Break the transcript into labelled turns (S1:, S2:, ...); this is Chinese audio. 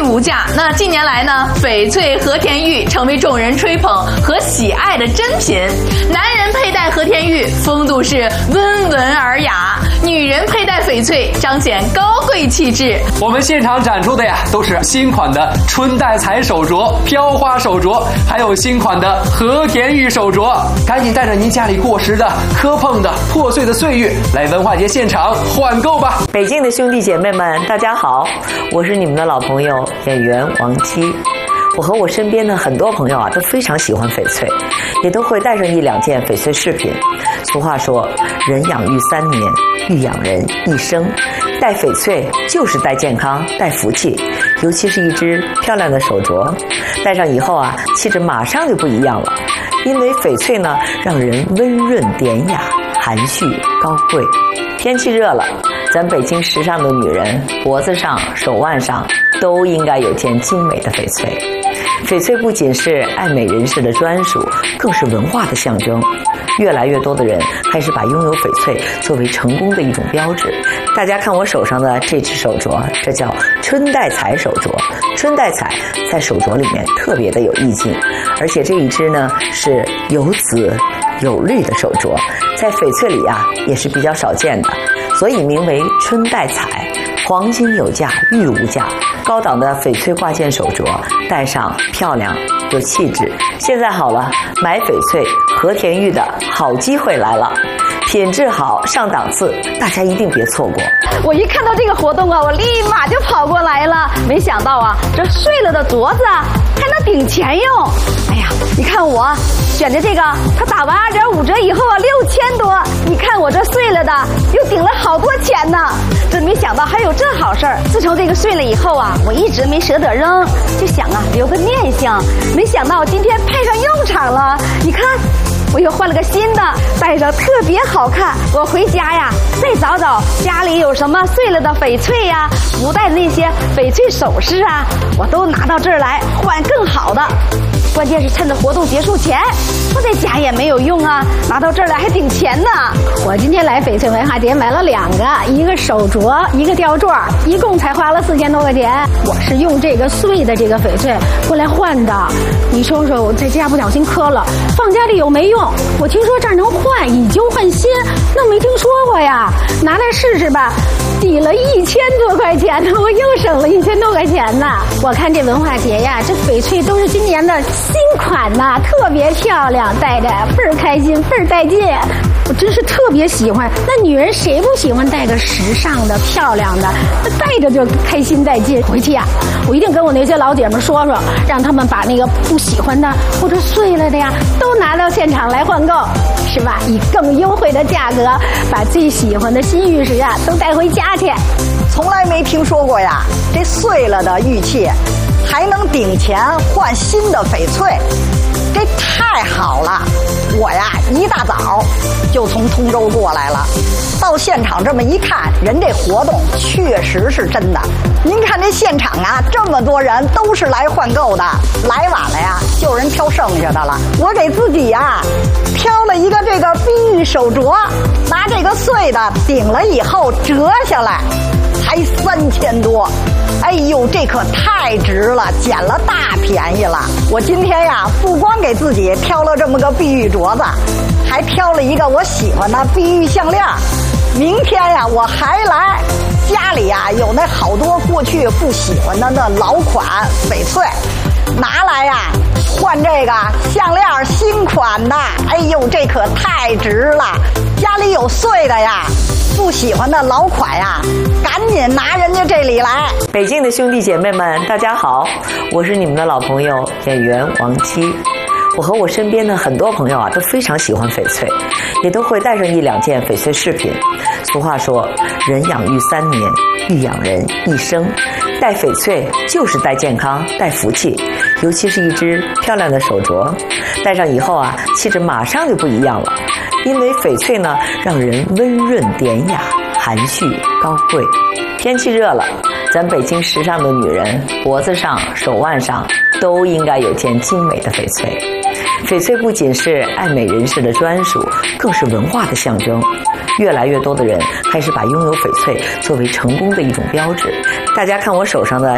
S1: 无价。那近年来呢，翡翠和田玉成为众人吹捧和喜爱的珍品。男人佩戴和田玉，风度是温文尔雅；女人佩戴翡翠，彰显高贵气质。
S2: 我们现场展出的呀，都是新款的春带彩手镯、飘花手镯，还有新款的和田玉手镯。赶紧带着您家里过时的、磕碰的、破碎的岁月来文化节现场换购吧！
S3: 北京的兄弟姐妹们，大家好，我是你们的老朋友演员王姬。我和我身边的很多朋友啊，都非常喜欢翡翠，也都会带上一两件翡翠饰品。俗话说，人养育3年，育养人一生。戴翡翠就是带健康、带福气，尤其是一只漂亮的手镯，戴上以后啊，气质马上就不一样了。因为翡翠呢，让人温润典雅、含蓄高贵。天气热了，咱北京时尚的女人脖子上、手腕上都应该有件精美的翡翠。翡翠不仅是爱美人士的专属，更是文化的象征。越来越多的人开始把拥有翡翠作为成功的一种标志。大家看我手上的这只手镯，这叫春带彩手镯。春带彩在手镯里面特别的有意境，而且这一只呢是有紫有绿的手镯，在翡翠里啊也是比较少见的，所以名为春带彩。黄金有价，玉无价。高档的翡翠挂件手镯，戴上漂亮有气质。现在好了，买翡翠和田玉的好机会来了，品质好上档次，大家一定别错过。
S4: 我一看到这个活动啊，我立马就跑过来了。没想到啊，这碎了的镯子还能顶钱用。哎呀，你看我选的这个，它打完2.5折以后啊，6000多。你看我这碎了的，又顶了好多钱呢。真没想到还有这好事儿。自从这个碎了以后啊，我一直没舍得扔，就想啊留个念想。没想到今天派上用场了。你看，我又换了个新的，戴着特别好看。我回家呀，再找找家里有什么碎了的翡翠呀，不戴的那些翡翠首饰啊，我都拿到这儿来换更好的。关键是趁着活动结束前，我在家也没有用啊，拿到这儿来还顶钱呢。
S5: 我今天来翡翠文化节买了2个，一个手镯，一个吊坠，一共才花了4000多块钱。我是用这个碎的这个翡翠过来换的。你说说，我在家不小心磕了，放家里又没用。我听说这儿能换，以旧换新，那没听说过呀。拿来试试吧，抵了1000多块钱呢，我又省了1000多块钱呢。我看这文化节呀，这翡翠都是今年的新款呐，特别漂亮，戴着倍儿开心，倍儿带劲。我真是特别喜欢。那女人谁不喜欢戴个时尚的、漂亮的？那戴着就开心带劲。回去呀，我一定跟我那些老姐们说说，让他们把那个不喜欢的或者碎了的呀，都拿到现场来换购，是吧？以更优惠的价格，把最喜欢的新玉石啊都带回家去。
S6: 从来没听说过呀，这碎了的玉器还能顶钱换新的翡翠，这太好了！我呀一大早就从通州过来了，到现场这么一看，人这活动确实是真的。您看这现场啊，这么多人都是来换购的，来晚了呀，就有人挑剩下的了。我给自己呀挑了一个这个碧玉手镯，拿这个碎的顶了以后折下来，才3000多。哎呦，这可太值了，捡了大便宜了。我今天呀，不光给自己挑了这么个碧玉镯子，还挑了一个我喜欢的碧玉项链。明天呀，我还来。家里呀有那好多过去不喜欢的那老款翡翠，拿来呀换这个项链新款的。哎呦，这可太值了！家里有碎的呀，不喜欢的老款呀，赶紧拿人家这里来。
S3: 北京的兄弟姐妹们，大家好，我是你们的老朋友演员王姬。我和我身边的很多朋友啊，都非常喜欢翡翠，也都会带上一两件翡翠饰品。俗话说，人养育3年，育养人一生。戴翡翠就是带健康、带福气，尤其是一只漂亮的手镯，戴上以后啊，气质马上就不一样了。因为翡翠呢，让人温润典雅、含蓄高贵。天气热了，咱北京时尚的女人脖子上、手腕上都应该有件精美的翡翠。翡翠不仅是爱美人士的专属，更是文化的象征。越来越多的人开始把拥有翡翠作为成功的一种标志。大家看我手上的